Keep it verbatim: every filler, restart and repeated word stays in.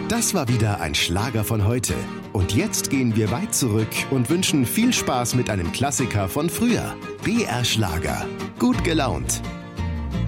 Das war wieder ein Schlager von heute. Und jetzt gehen wir weit zurück und wünschen viel Spaß mit einem Klassiker von früher. B R Schlager. Gut gelaunt.